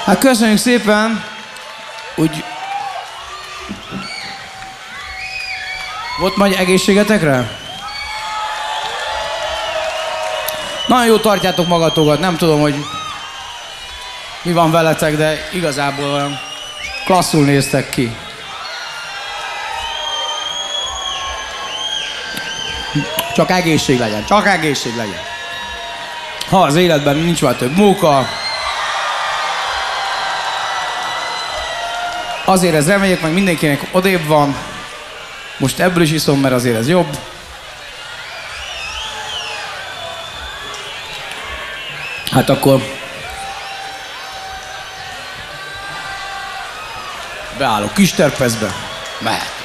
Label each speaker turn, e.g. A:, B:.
A: Hát köszönjük szépen, úgy... Volt majd egészségetekre? Nagyon jó tartjátok magatokat, nem tudom, hogy mi van veletek, de igazából olyan klasszul néztek ki. Csak egészség legyen, csak egészség legyen. Ha az életben nincs már több móka, azért ez reméljük, meg mindenkinek odébb van. Most ebből is iszom, mert azért ez jobb. Hát akkor... beállok kis terpezbe. Mehet.